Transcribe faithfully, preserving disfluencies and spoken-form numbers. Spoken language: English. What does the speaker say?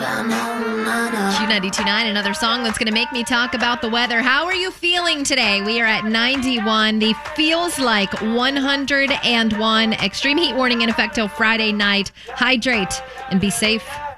Q ninety-two point nine, another song that's going to make me talk about the weather. How are you feeling today? We are at ninety-one. The feels like one hundred one. Extreme heat warning in effect till Friday night. Hydrate and be safe.